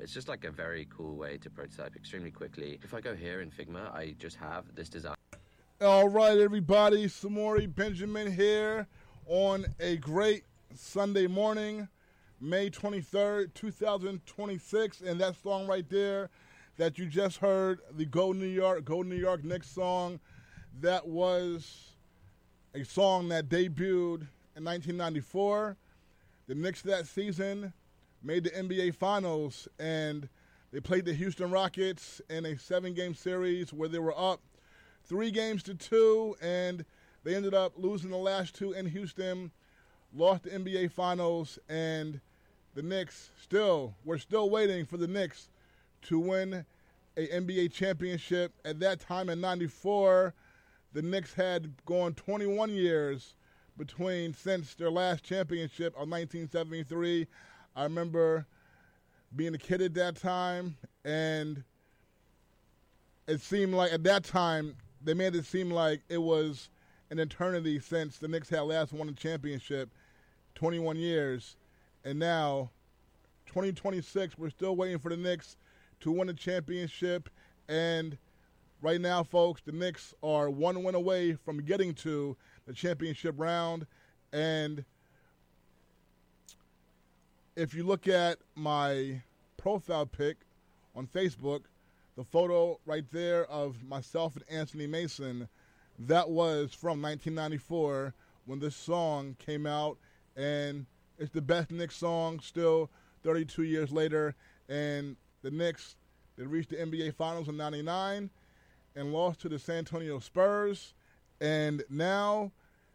It's just like a very cool way to prototype extremely quickly. If I go here in Figma, I just have this design. All right, everybody. Samori Benjamin here on a great Sunday morning, May 23rd, 2026. And that song right there that you just heard, the Go New York Knicks song, that was a song that debuted in 1994. The Knicks that season made the NBA Finals, and they played the Houston Rockets in a 7-game series where they were up 3-2, and they ended up losing the last 2 in Houston, lost the NBA Finals, and the Knicks we're still waiting for the Knicks to win a NBA championship. At that time in 94, the Knicks had gone 21 years since their last championship of 1973. I remember being a kid at that time, and it seemed like at that time they made it seem like it was an eternity since the Knicks had last won a championship, 21 years. And now, 2026, we're still waiting for the Knicks to win a championship. And right now, folks, the Knicks are 1 win away from getting to the championship round. And if you look at my profile pic on Facebook, the photo right there of myself and Anthony Mason, that was from 1994 when this song came out, and it's the best Knicks song still 32 years later. And the Knicks, they reached the NBA Finals in 99 and lost to the San Antonio Spurs. And now,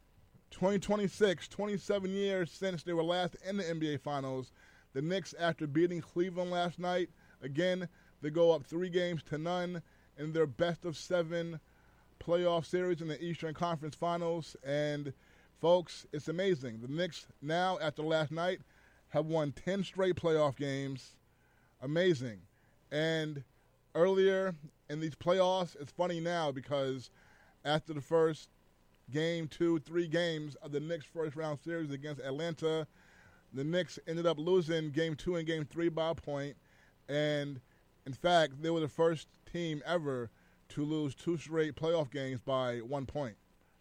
2026, 27 years since they were last in the NBA Finals, the Knicks, after beating Cleveland last night, again, they go up 3-0 in their best-of-7 playoff series in the Eastern Conference Finals. And, folks, it's amazing. The Knicks now, after last night, have won 10 straight playoff games. Amazing. And earlier in these playoffs, it's funny now because after the first game, 2, 3 games of the Knicks' first-round series against Atlanta, the Knicks ended up losing Game 2 and Game 3 by a point. And in fact, they were the first team ever to lose 2 straight playoff games by 1 point.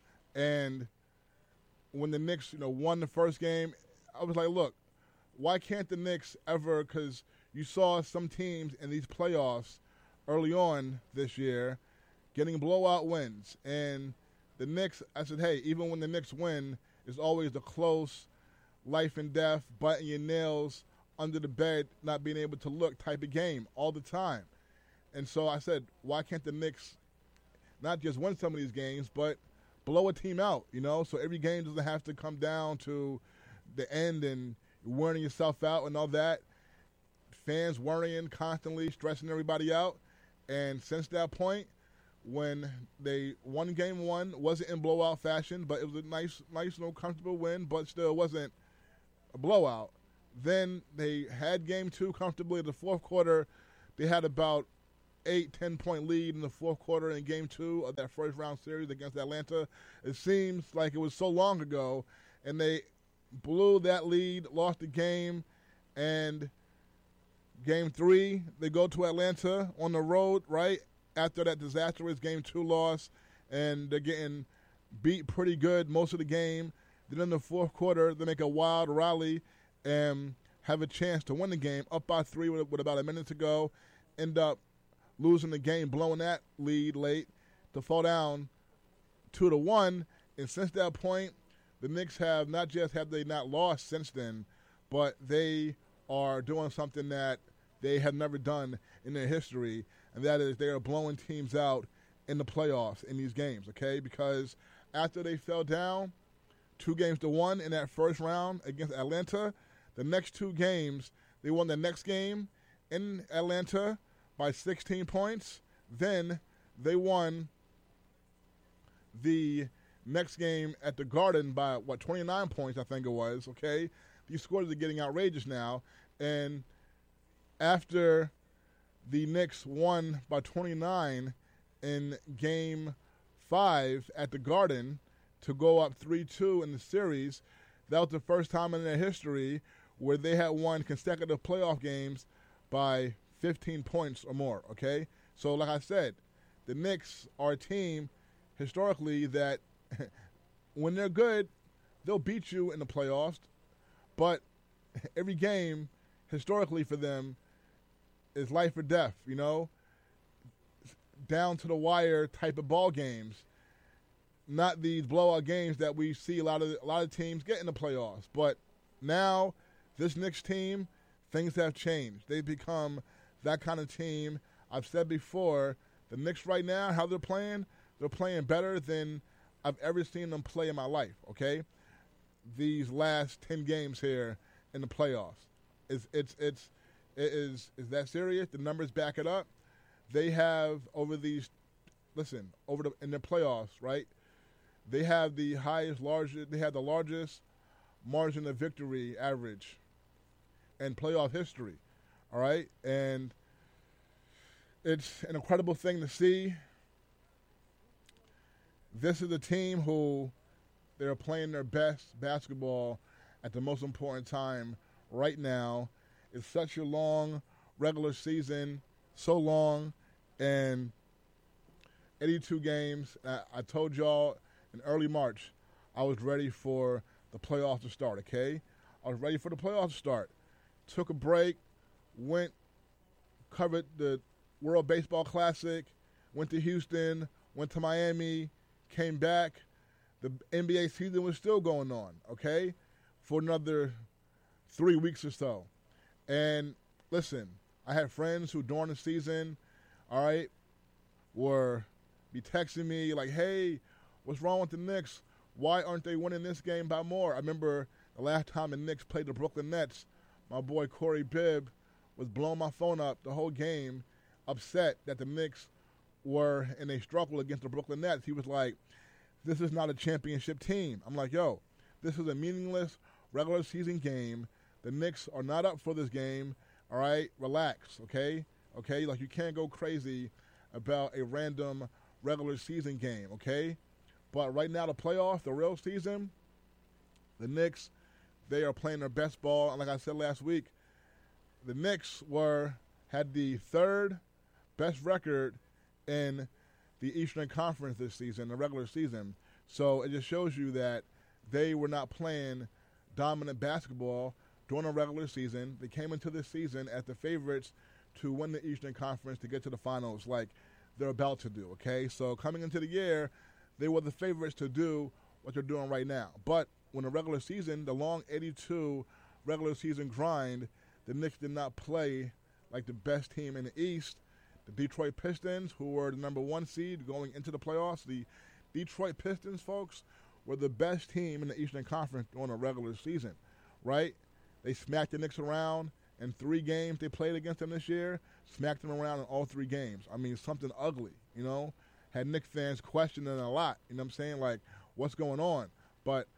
And when the Knicks, won the first game, I was like, look, why can't the Knicks ever, because you saw some teams in these playoffs early on this year getting blowout wins. And the Knicks, I said, hey, even when the Knicks win, it's always the close, life and death, biting your nails under the bed, not being able to look type of game all the time. And so I said, why can't the Knicks not just win some of these games, but blow a team out, So every game doesn't have to come down to the end and wearing yourself out and all that. Fans worrying constantly, stressing everybody out. And since that point, when they won Game 1, wasn't in blowout fashion, but it was a nice, comfortable win, but still wasn't a blowout. Then they had Game 2 comfortably. In the fourth quarter, they had about 8-10 point lead in the fourth quarter in Game 2 of that first round series against Atlanta. It seems like it was so long ago, and they blew that lead, lost the game, and Game 3, they go to Atlanta on the road, right, after that disastrous Game 2 loss, and they're getting beat pretty good most of the game. Then in the fourth quarter, they make a wild rally and have a chance to win the game, up by 3 with about a minute to go, end up losing the game, blowing that lead late to fall down 2-1. And since that point, the Knicks have not just have they not lost since then, but they are doing something that they have never done in their history, and that is they are blowing teams out in the playoffs in these games, okay? Because after they fell down 2-1 in that first round against Atlanta, the next 2 games, they won the next game in Atlanta by 16 points. Then they won the next game at the Garden by, 29 points, I think it was, okay? These scores are getting outrageous now. And after the Knicks won by 29 in Game 5 at the Garden to go up 3-2 in the series, that was the first time in their history where they had won consecutive playoff games by 15 points or more, okay? So like I said, the Knicks are a team historically that when they're good, they'll beat you in the playoffs, but every game historically for them is life or death, you know, down to the wire type of ball games, not these blowout games that we see a lot of teams get in the playoffs. But now this Knicks team, things have changed. They've become that kind of team. I've said before, the Knicks right now, how they're playing better than I've ever seen them play in my life, okay? These last 10 games here in the playoffs. It is that serious? The numbers back it up. They have in their playoffs, right? They have the largest margin of victory average in playoff history, all right? And it's an incredible thing to see. This is a team who they're playing their best basketball at the most important time right now. It's such a long regular season, so long, and 82 games. I told y'all in early March I was ready for the playoffs to start, okay? I was ready for the playoffs to start. Took a break, covered the World Baseball Classic, went to Houston, went to Miami, came back. The NBA season was still going on, okay, for another 3 weeks or so. And listen, I had friends who during the season, all right, were be texting me like, hey, what's wrong with the Knicks? Why aren't they winning this game by more? I remember the last time the Knicks played the Brooklyn Nets, my boy Corey Bibb was blowing my phone up the whole game, upset that the Knicks were in a struggle against the Brooklyn Nets. He was like, this is not a championship team. I'm like, yo, this is a meaningless regular season game. The Knicks are not up for this game. All right, relax, okay? Okay, like you can't go crazy about a random regular season game, okay? But right now, the playoffs, the real season, the Knicks, they are playing their best ball. And like I said last week, the Knicks had the third best record in the Eastern Conference this season, the regular season. So it just shows you that they were not playing dominant basketball during the regular season. They came into this season as the favorites to win the Eastern Conference to get to the finals like they're about to do, okay? So coming into the year, they were the favorites to do what they're doing right now. But when the regular season, the long 82 regular season grind, the Knicks did not play like the best team in the East. The Detroit Pistons, who were the number one seed going into the playoffs, the Detroit Pistons, folks, were the best team in the Eastern Conference during the regular season, right? They smacked the Knicks around in 3 games they played against them this year, smacked them around in all 3 games. I mean, something ugly, you know? Had Knicks fans questioning a lot, you know what I'm saying? Like, what's going on? But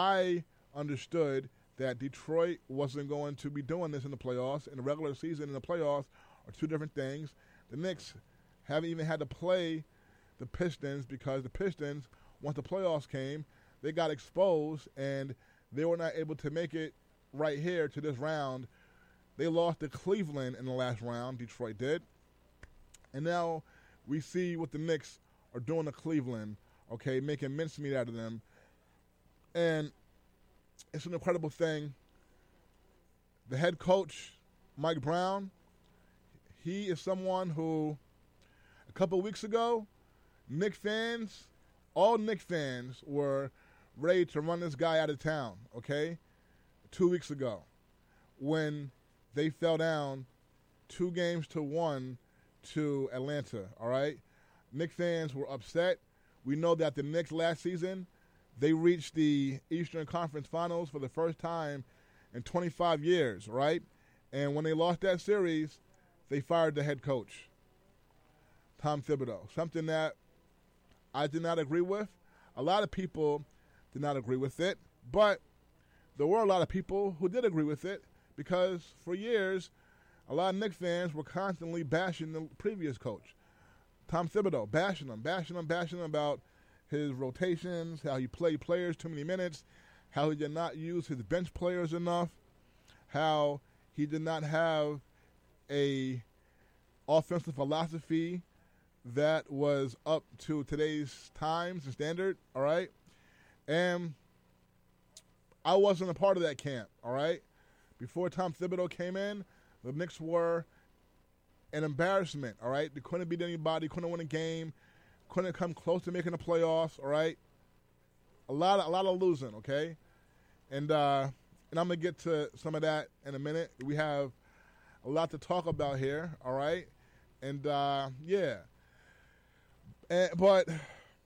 I understood that Detroit wasn't going to be doing this in the playoffs. In the regular season and the playoffs are 2 different things. The Knicks haven't even had to play the Pistons because the Pistons, once the playoffs came, they got exposed and they were not able to make it right here to this round. They lost to Cleveland in the last round, Detroit did. And now we see what the Knicks are doing to Cleveland, okay, making mincemeat out of them. And it's an incredible thing. The head coach, Mike Brown, he is someone who, a couple of weeks ago, all Knicks fans were ready to run this guy out of town, okay? 2 weeks ago, when they fell down 2-1 to Atlanta, all right? Knicks fans were upset. We know that the Knicks last season, they reached the Eastern Conference Finals for the first time in 25 years, right? And when they lost that series, they fired the head coach, Tom Thibodeau, something that I did not agree with. A lot of people did not agree with it, but there were a lot of people who did agree with it because for years, a lot of Knicks fans were constantly bashing the previous coach, Tom Thibodeau, bashing him about his rotations, how he played players too many minutes, how he did not use his bench players enough, how he did not have a offensive philosophy that was up to today's times and standard, all right? And I wasn't a part of that camp, all right? Before Tom Thibodeau came in, the Knicks were an embarrassment, all right? They couldn't beat anybody, couldn't win a game, couldn't come close to making the playoffs, all right? A lot of losing, okay? And I'm going to get to some of that in a minute. We have a lot to talk about here, all right? And, yeah. But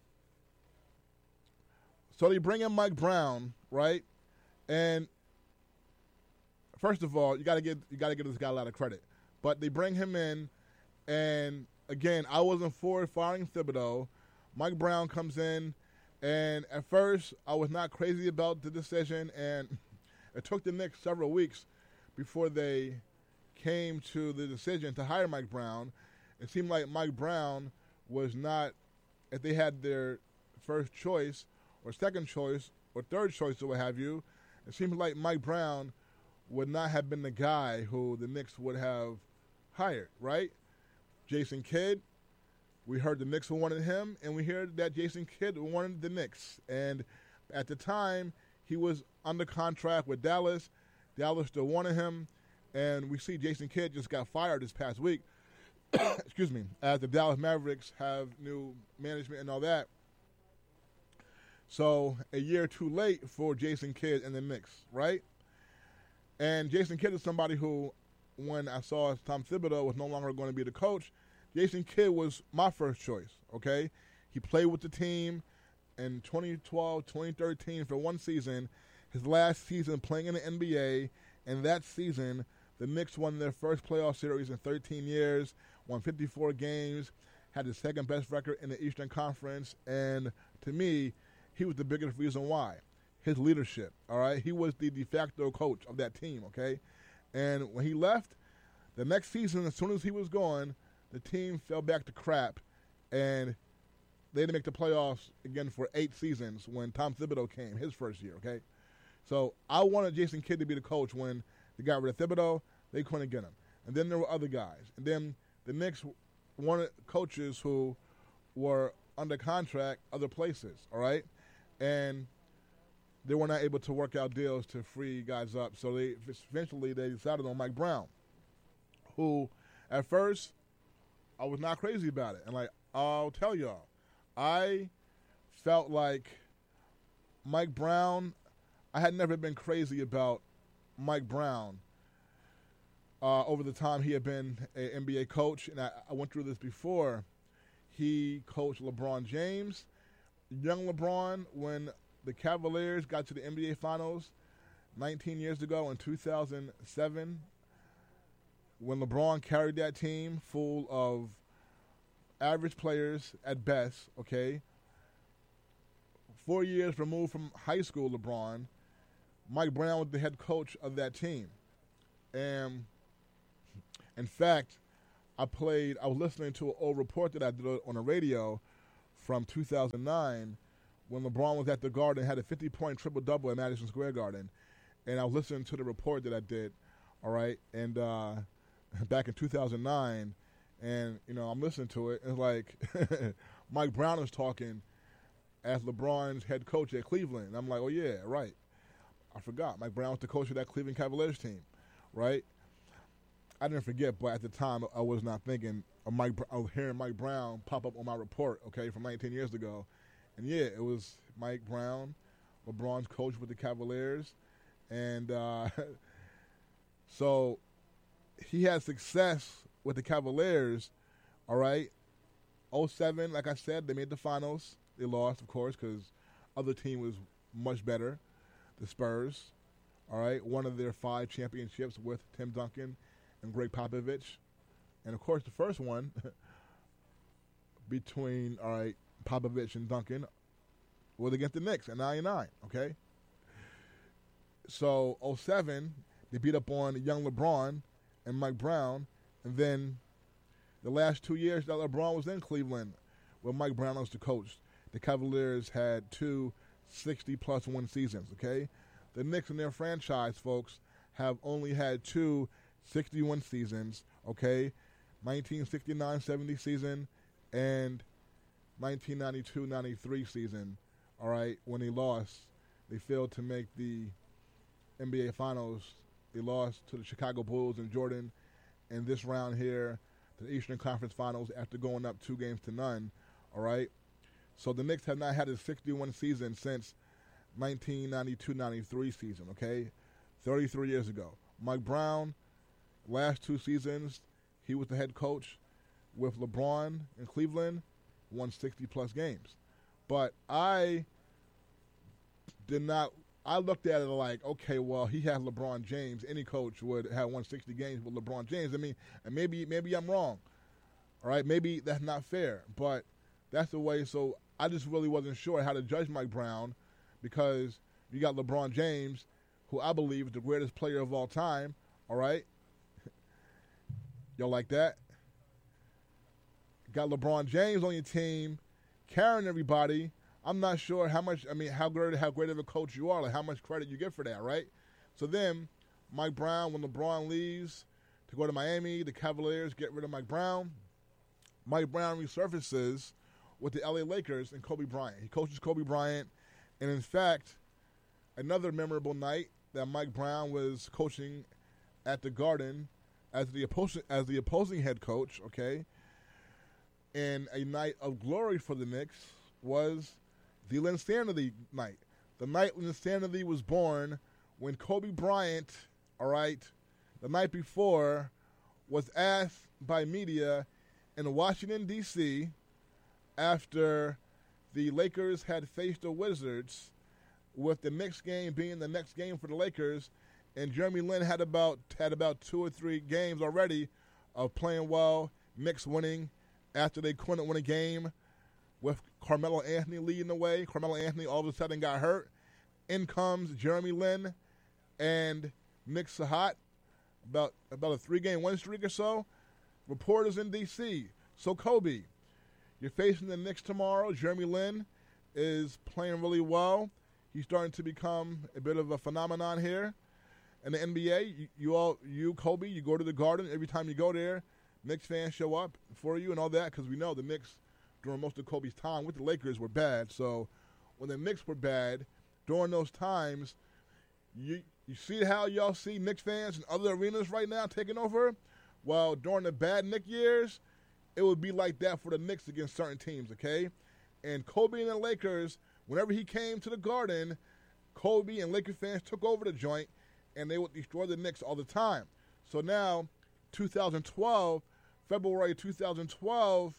so they bring in Mike Brown, right? And first of all, you got to give this guy a lot of credit. But they bring him in, and again, I wasn't for firing Thibodeau. Mike Brown comes in, and at first, I was not crazy about the decision, and it took the Knicks several weeks before they came to the decision to hire Mike Brown. It seemed like Mike Brown was not, if they had their first choice or second choice or third choice or what have you, it seemed like Mike Brown would not have been the guy who the Knicks would have hired, right? Jason Kidd, we heard the Knicks wanted him, and we heard that Jason Kidd wanted the Knicks. And at the time, he was under contract with Dallas. Dallas still wanted him. And we see Jason Kidd just got fired this past week, excuse me, as the Dallas Mavericks have new management and all that. So a year too late for Jason Kidd and the Knicks, right? And Jason Kidd is somebody who, when I saw Tom Thibodeau was no longer going to be the coach, Jason Kidd was my first choice, okay? He played with the team in 2012, 2013 for one season, his last season playing in the NBA, and that season the Knicks won their first playoff series in 13 years, won 54 games, had the second best record in the Eastern Conference, and to me, he was the biggest reason why. His leadership, all right? He was the de facto coach of that team, okay? And when he left, the next season, as soon as he was gone, the team fell back to crap, and they didn't make the playoffs again for 8 seasons when Tom Thibodeau came, his first year, okay? So I wanted Jason Kidd to be the coach when they got rid of Thibodeau. They couldn't get him. And then there were other guys. And then the Knicks wanted coaches who were under contract other places, all right? And they were not able to work out deals to free guys up. So they eventually decided on Mike Brown, who at first I was not crazy about it. And like, I'll tell y'all, I felt like Mike Brown, I had never been crazy about Mike Brown over the time he had been an NBA coach. And I went through this before. He coached LeBron James, young LeBron, when the Cavaliers got to the NBA Finals 19 years ago in 2007, when LeBron carried that team full of average players at best, okay? 4 years removed from high school LeBron, Mike Brown was the head coach of that team. And in fact, I was listening to an old report that I did on the radio from 2009 when LeBron was at the Garden, had a 50-point triple-double at Madison Square Garden. And I was listening to the report that I did, all right, and back in 2009, and, you know, I'm listening to it, and it's like Mike Brown is talking as LeBron's head coach at Cleveland. And I'm like, oh, yeah, right. I forgot. Mike Brown was the coach of that Cleveland Cavaliers team, right? I didn't forget, but at the time, I was not thinking of I was hearing Mike Brown pop up on my report, okay, from 19 years ago. And, yeah, it was Mike Brown, LeBron's coach with the Cavaliers. And so he had success with the Cavaliers, all right. 07, like I said, they made the finals. They lost, of course, because other team was much better, the Spurs, all right. One of their 5 championships with Tim Duncan and Greg Popovich. And, of course, the first one between, all right, Popovich and Duncan was against the Knicks in 99, okay? So, 07, they beat up on young LeBron and Mike Brown. And then the last 2 years that LeBron was in Cleveland, where Mike Brown was the coach, the Cavaliers had 2 60-plus win seasons, okay? The Knicks in their franchise, folks, have only had 2 61 seasons, okay? 1969-70 season and 1992-93 season, all right, when they lost. They failed to make the NBA Finals. They lost to the Chicago Bulls and Jordan. And this round here, the Eastern Conference Finals, after going up 2-0, all right? So the Knicks have not had a 61 season since 1992-93 season, okay? 33 years ago. Mike Brown, last 2 seasons, he was the head coach with LeBron in Cleveland, won 60-plus games. But I looked at it like, okay, well, he has LeBron James. Any coach would have won 60 games with LeBron James. I mean, and maybe I'm wrong, all right? Maybe that's not fair, but that's the way. So I just really wasn't sure how to judge Mike Brown because you got LeBron James, who I believe is the greatest player of all time, all right? Y'all like that? Got LeBron James on your team, carrying everybody. I'm not sure how great of a coach you are, like how much credit you get for that, right? So then, Mike Brown, when LeBron leaves to go to Miami, the Cavaliers get rid of Mike Brown. Mike Brown resurfaces with the LA Lakers and Kobe Bryant. He coaches Kobe Bryant, and in fact, another memorable night that Mike Brown was coaching at the Garden as the opposing head coach, okay, and a night of glory for the Knicks was the Linsanity night. The night Linsanity was born when Kobe Bryant, all right, the night before, was asked by media in Washington, D.C., after the Lakers had faced the Wizards, with the Knicks game being the next game for the Lakers, and Jeremy Lin had about 2 or 3 games already of playing well, Knicks winning after they couldn't win a game with Carmelo Anthony leading the way. Carmelo Anthony all of a sudden got hurt. In comes Jeremy Lin and Nick Sahat, about a 3-game win streak or so. Reporters in D.C. So, Kobe, you're facing the Knicks tomorrow. Jeremy Lin is playing really well. He's starting to become a bit of a phenomenon here in the NBA. You, Kobe, you go to the Garden. Every time you go there, Knicks fans show up for you and all that because we know the Knicks, during most of Kobe's time with the Lakers, were bad. So when the Knicks were bad, during those times, you see how y'all see Knicks fans in other arenas right now taking over? Well, during the bad Knicks years, it would be like that for the Knicks against certain teams, okay? And Kobe and the Lakers, whenever he came to the Garden, Kobe and Lakers fans took over the joint, and they would destroy the Knicks all the time. So now, 2012, February 2012,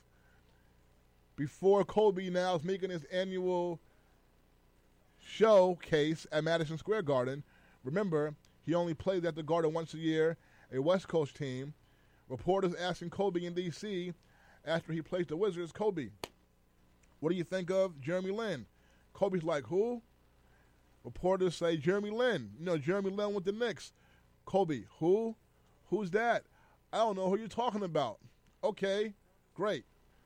before Kobe now is making his annual showcase at Madison Square Garden. Remember, he only plays at the Garden once a year, a West Coast team. Reporters asking Kobe in D.C. after he plays the Wizards, Kobe, what do you think of Jeremy Lin? Kobe's like, who? Reporters say, Jeremy Lin. You know, Jeremy Lin with the Knicks. Kobe, who? Who's that? I don't know who you're talking about. Okay, great.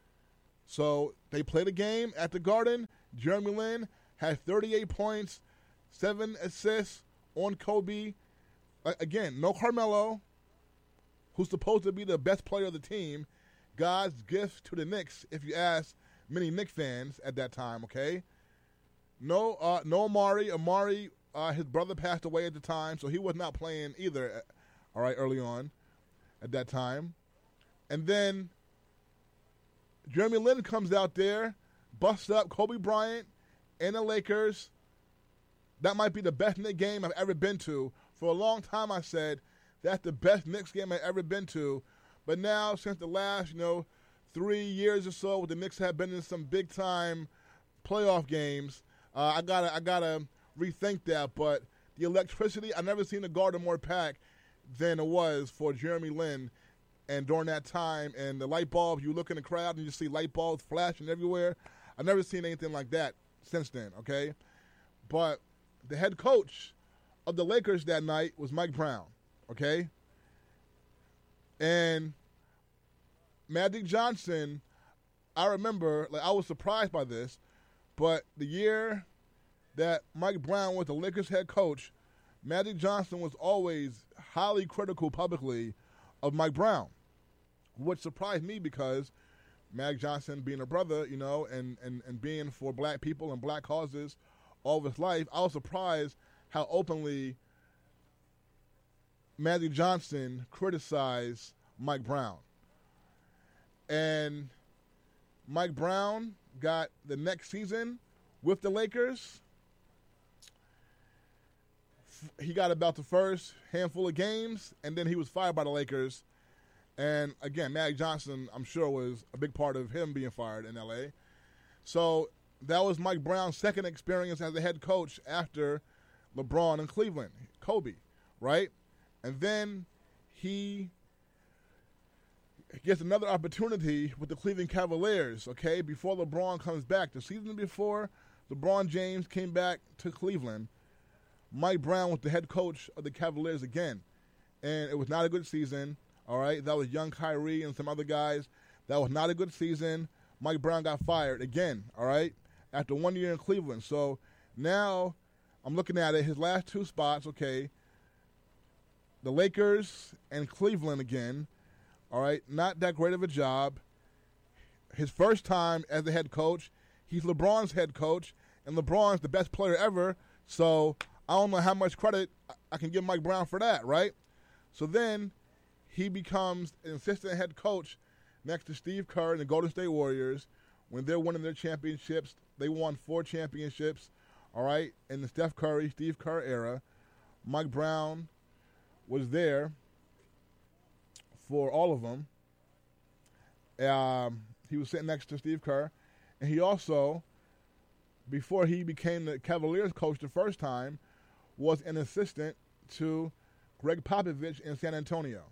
So they played a game at the Garden. Jeremy Lin had 38 points, 7 assists on Kobe. Again, no Carmelo, who's supposed to be the best player of the team. God's gift to the Knicks, if you ask many Knicks fans at that time, okay? No Amari. Amari, his brother passed away at the time, so he was not playing either, all right, early on at that time. And then Jeremy Lin comes out there, busts up Kobe Bryant and the Lakers. That might be the best Knicks game I've ever been to. For a long time I said that's the best Knicks game I've ever been to. But now, since the last, 3 years or so, the Knicks have been in some big-time playoff games, I gotta rethink that. But the electricity, I've never seen the Garden more packed than it was for Jeremy Lin. And during that time, and the light bulbs, you look in the crowd and you see light bulbs flashing everywhere. I've never seen anything like that since then, okay? But the head coach of the Lakers that night was Mike Brown, okay? And Magic Johnson, I remember, I was surprised by this, but the year that Mike Brown was the Lakers head coach, Magic Johnson was always highly critical publicly of Mike Brown, which surprised me because Magic Johnson being a brother, and being for black people and black causes all of his life, I was surprised how openly Magic Johnson criticized Mike Brown. And Mike Brown got the next season with the Lakers. He got about the first handful of games, and then he was fired by the Lakers. And again, Magic Johnson, I'm sure, was a big part of him being fired in LA. So that was Mike Brown's second experience as a head coach after LeBron in Cleveland, Kobe, right? And then he gets another opportunity with the Cleveland Cavaliers, okay, before LeBron comes back. The season before LeBron James came back to Cleveland, Mike Brown was the head coach of the Cavaliers again. And it was not a good season, all right? That was young Kyrie and some other guys. That was not a good season. Mike Brown got fired again, all right, after 1 year in Cleveland. So now I'm looking at it, his last two spots, okay, the Lakers and Cleveland again, all right, not that great of a job. His first time as the head coach, he's LeBron's head coach, and LeBron's the best player ever, so I don't know how much credit I can give Mike Brown for that, right? So then he becomes an assistant head coach next to Steve Kerr and the Golden State Warriors when they're winning their championships. They won 4 championships, all right, in the Steph Curry, Steve Kerr era. Mike Brown was there for all of them. He was sitting next to Steve Kerr. And he also, before he became the Cavaliers coach the first time, was an assistant to Greg Popovich in San Antonio.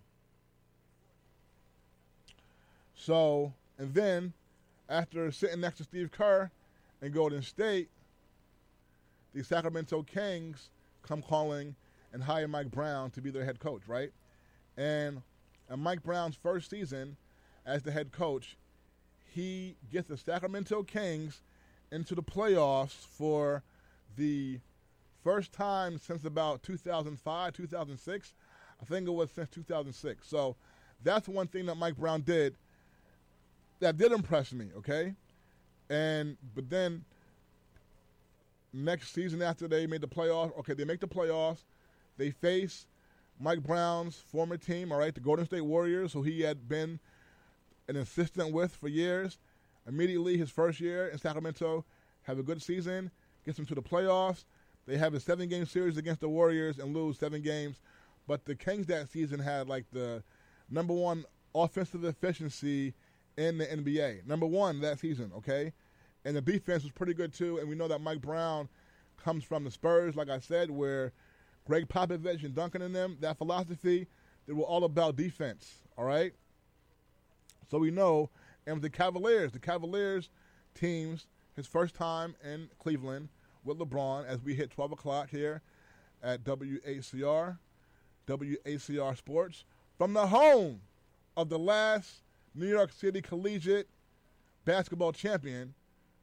So, and then, after sitting next to Steve Kerr in Golden State, the Sacramento Kings come calling and hire Mike Brown to be their head coach, right? And in Mike Brown's first season as the head coach, he gets the Sacramento Kings into the playoffs for the first time since about 2005, 2006. I think it was since 2006. So that's one thing that Mike Brown did that did impress me, okay? But then next season after they made the playoffs, okay, they make the playoffs. They face Mike Brown's former team, all right, the Golden State Warriors, who he had been an assistant with for years. Immediately, his first year in Sacramento, have a good season, gets them to the playoffs. They have a 7-game series against the Warriors and lose 7 games. But the Kings that season had like the number 1 offensive efficiency in the NBA. Number 1 that season, okay? And the defense was pretty good too. And we know that Mike Brown comes from the Spurs, like I said, where Greg Popovich and Duncan and them, that philosophy, they were all about defense, all right? So we know, and with the Cavaliers teams, his first time in Cleveland with LeBron, as we hit 12 o'clock here at WACR Sports, from the home of the last New York City collegiate basketball champion.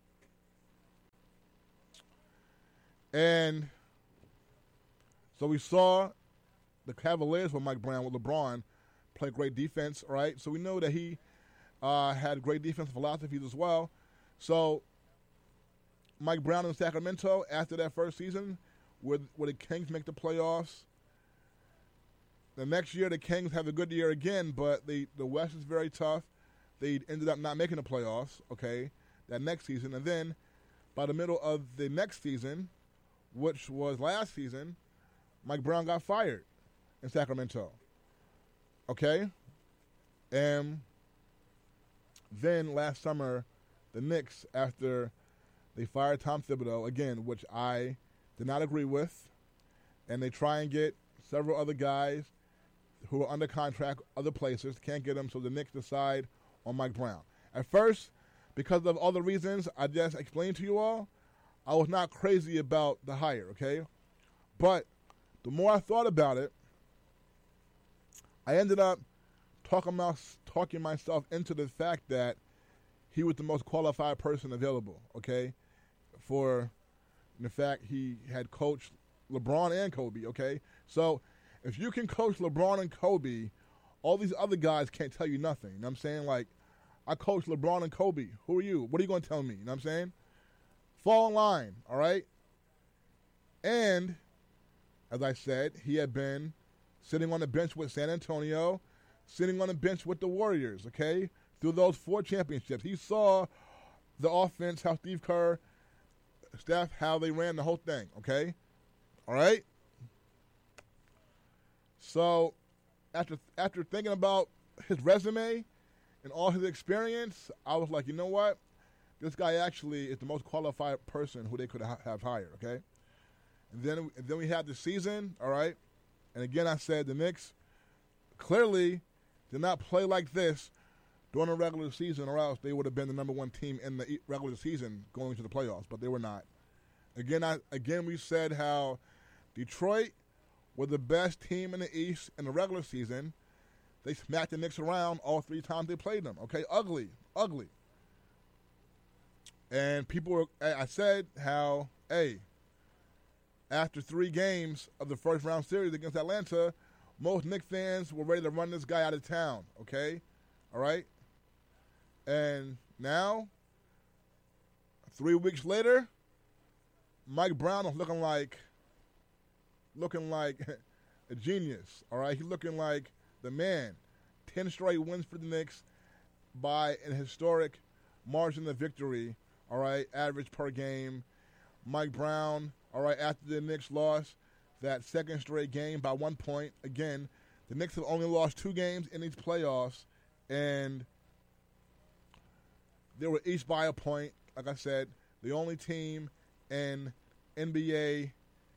And so we saw the Cavaliers with Mike Brown, with LeBron, play great defense, right? So we know that he had great defensive philosophies as well. So Mike Brown in Sacramento, after that first season, where the Kings make the playoffs. The next year, the Kings have a good year again, but the West is very tough. They ended up not making the playoffs, okay, that next season. And then by the middle of the next season, which was last season, Mike Brown got fired in Sacramento, okay? And then last summer, the Knicks, after they fired Tom Thibodeau, again, which I did not agree with, and they try and get several other guys who are under contract other places, can't get them, so the Knicks decide on Mike Brown. At first, because of all the reasons I just explained to you all, I was not crazy about the hire, okay? But the more I thought about it, I ended up talking myself into the fact that he was the most qualified person available, okay? For the fact he had coached LeBron and Kobe, okay? So if you can coach LeBron and Kobe All these other guys can't tell you nothing. You know what I'm saying? Like, I coach LeBron and Kobe. Who are you? What are you going to tell me? You know what I'm saying? Fall in line, all right? And, as I said, he had been sitting on the bench with San Antonio, sitting on the bench with the Warriors, okay? Through those 4 championships. He saw the offense, how Steve Kerr, Steph, how they ran the whole thing, okay? All right? So, after thinking about his resume and all his experience, I was like, you know what? This guy actually is the most qualified person who they could have hired, okay? And then we had the season, all right? And again, I said the Knicks clearly did not play like this during the regular season, or else they would have been the number 1 team in the regular season going to the playoffs, but they were not. Again, we said how Detroit were the best team in the East in the regular season. They smacked the Knicks around all 3 times they played them, okay? Ugly. And I said how, hey, after 3 games of the first round series against Atlanta, most Knicks fans were ready to run this guy out of town, okay? All right? And now, 3 weeks later, Mike Brown is looking like a genius, all right? He's looking like the man. 10 straight wins for the Knicks by an historic margin of victory, all right? Average per game. Mike Brown, all right, after the Knicks lost that second straight game by 1 point. Again, the Knicks have only lost 2 games in these playoffs, and they were each by a point. Like I said, the only team in NBA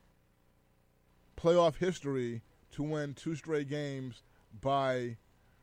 playoff history to win 2 straight games by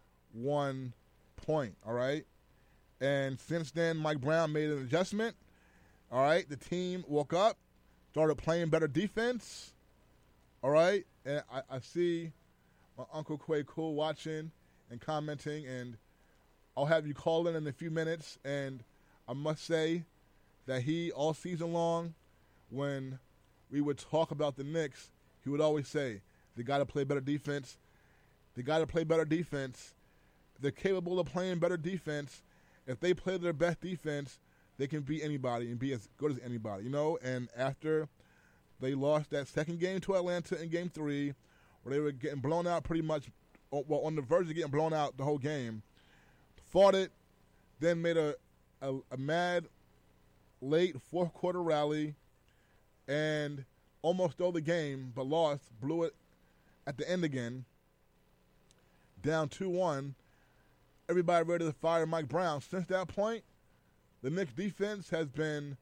1 point, all right? And since then, Mike Brown made an adjustment, all right? The team woke up, started playing better defense, all right? And I see my Uncle Quay Cool watching and commenting, and I'll have you call in a few minutes. And I must say that he, all season long, when we would talk about the Knicks, he would always say, they got to play better defense. They got to play better defense. They're capable of playing better defense. If they play their best defense, they can beat anybody and be as good as anybody, you know? And after they lost that second game to Atlanta in Game 3, where they were getting blown out pretty much, well, on the verge of getting blown out the whole game, fought it, then made a mad late fourth quarter rally, and almost stole the game, but lost, blew it at the end again, down 2-1. Everybody ready to fire Mike Brown. Since that point, the Knicks defense has been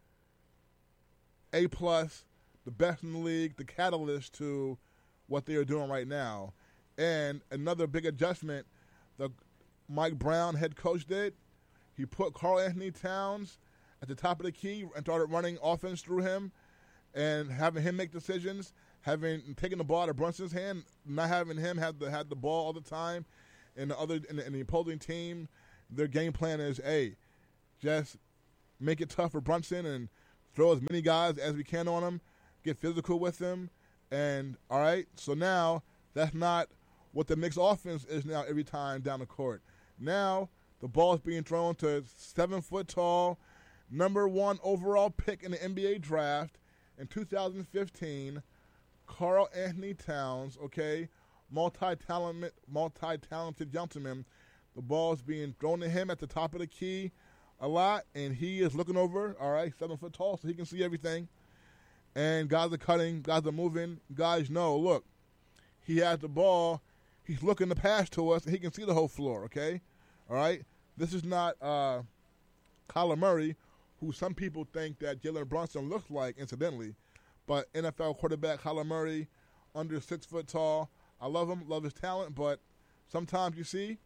A+, the best in the league, the catalyst to what they are doing right now. And another big adjustment the Mike Brown head coach did, he put Karl-Anthony Towns at the top of the key and started running offense through him and having him make decisions, taking the ball out of Brunson's hand, not having him have the ball all the time. And the opposing team, their game plan is, hey, just make it tough for Brunson and throw as many guys as we can on him, get physical with him. And, all right, so now that's not what the Knicks offense is now every time down the court. Now the ball is being thrown to 7-foot-tall, number 1 overall pick in the NBA draft in 2015, Karl-Anthony Towns, okay, multi-talented gentleman. The ball is being thrown to him at the top of the key a lot, and he is looking over, all right, 7 foot tall, so he can see everything. And guys are cutting, guys are moving. Guys know, look, he has the ball. He's looking to pass to us, and he can see the whole floor, okay? All right? This is not Kyler Murray, who some people think that Jalen Brunson looks like, incidentally. But NFL quarterback Kyler Murray, under 6 foot tall. I love him, love his talent, but sometimes you see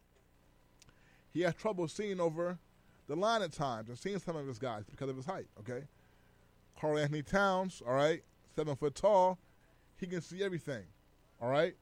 he has trouble seeing over the line at times and seeing some of his guys because of his height, okay? Karl-Anthony Towns, all right, 7 foot tall, he can see everything, all right?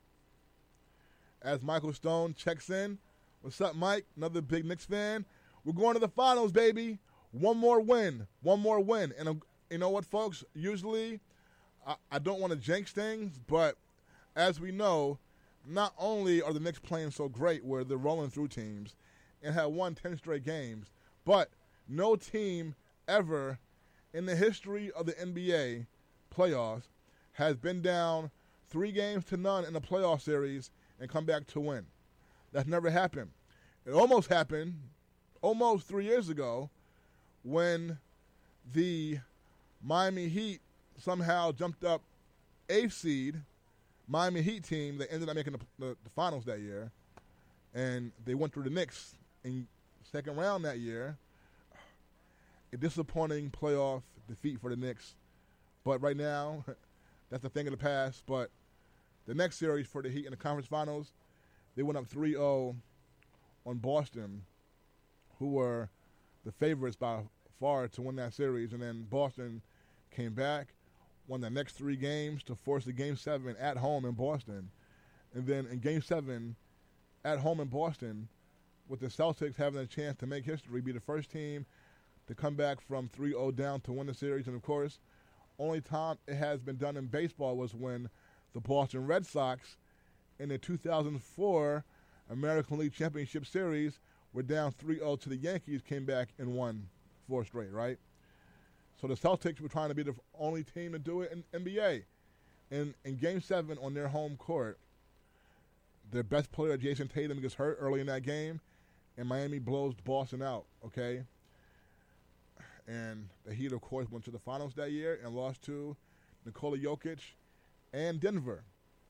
As Michael Stone checks in, what's up, Mike? Another big Knicks fan. We're going to the finals, baby. One more win. And you know what, folks? Usually I don't want to jinx things, but as we know, not only are the Knicks playing so great where they're rolling through teams and have won 10 straight games, but no team ever in the history of the NBA playoffs has been down 3-0 in a playoff series and come back to win. That's never happened. It almost happened almost 3 years ago when the Miami Heat somehow jumped up 8th seed, Miami Heat team that ended up making the finals that year, and they went through the Knicks in second round that year. A disappointing playoff defeat for the Knicks. But right now, that's a thing of the past. But the next series for the Heat in the conference finals, they went up 3-0 on Boston, who were the favorites by far to win that series. And then Boston came back, won the next 3 games to force the Game 7 at home in Boston. And then in Game 7 at home in Boston, with the Celtics having a chance to make history, be the first team to come back from 3-0 down to win the series. And, of course, only time it has been done in baseball was when the Boston Red Sox in the 2004 American League Championship Series were down 3-0 to the Yankees, came back and won 4 straight, right? So the Celtics were trying to be the only team to do it in NBA. In Game 7 on their home court, their best player, Jason Tatum, gets hurt early in that game, and Miami blows Boston out, okay? And the Heat, of course, went to the finals that year and lost to Nikola Jokic and Denver,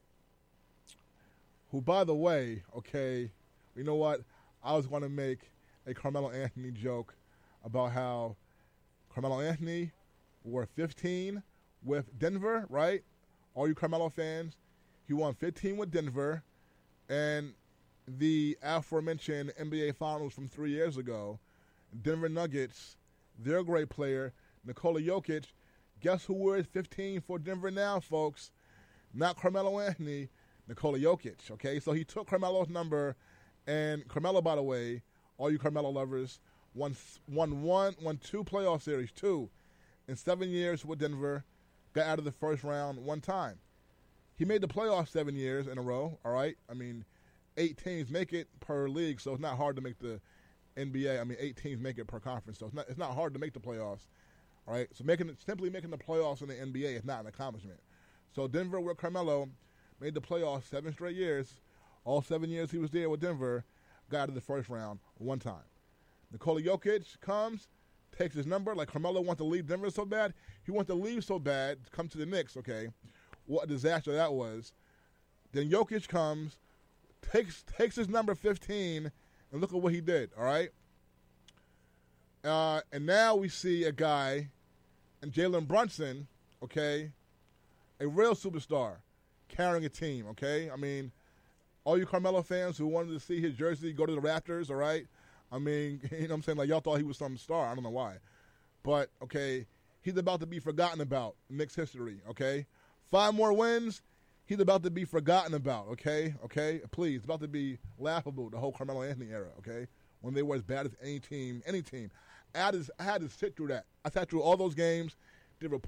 who, by the way, okay, you know what? I was going to make a Carmelo Anthony joke about how Carmelo Anthony wore 15 with Denver, right? All you Carmelo fans, he won 15 with Denver, and the aforementioned NBA Finals from 3 years ago, Denver Nuggets, their great player, Nikola Jokic, guess who wears 15 for Denver now, folks? Not Carmelo Anthony, Nikola Jokic, okay? So he took Carmelo's number, and Carmelo, by the way, all you Carmelo lovers, won 2 playoff series, 2 in 7 years with Denver, got out of the first round 1 time. He made the playoffs 7 years in a row, all right? I mean, 8 teams make it per league, so it's not hard to make the NBA. I mean, 8 teams make it per conference, so it's not hard to make the playoffs, all right? So simply making the playoffs in the NBA is not an accomplishment. So Denver with Carmelo made the playoffs 7 straight years. All 7 years he was there with Denver, got out of the first round 1 time. Nikola Jokic comes, takes his number, like Carmelo wants to leave Denver so bad. He wants to leave so bad, come to the Knicks, okay? What a disaster that was. Then Jokic comes, takes his number 15, and look at what he did, all right? And now we see a guy, and Jalen Brunson, okay, a real superstar, carrying a team, okay? I mean, all you Carmelo fans who wanted to see his jersey go to the Raptors, all right? I mean, you know what I'm saying? Like, y'all thought he was some star. I don't know why. But, okay, he's about to be forgotten about in Knicks history, okay? 5 more wins, he's about to be forgotten about, okay? Okay? Please, it's about to be laughable, the whole Carmelo Anthony era, okay? When they were as bad as any team. I had to sit through that. I sat through all those games, did reports.